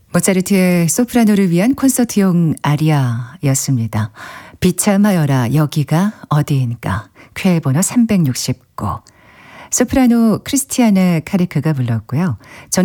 모차르트의 소프라노를 위한 콘서트용 아리아였습니다. 비참하여라 여기가 어디인가 쾌 번호 369. 소프라노 크리스티아나 카리크가 불렀고요.